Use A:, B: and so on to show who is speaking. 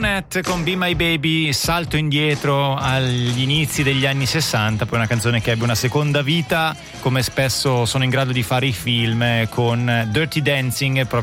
A: Ronet con Be My Baby, salto indietro agli inizi degli anni 60, poi una canzone che ebbe una seconda vita, come spesso sono in grado di fare i film, con Dirty Dancing, proprio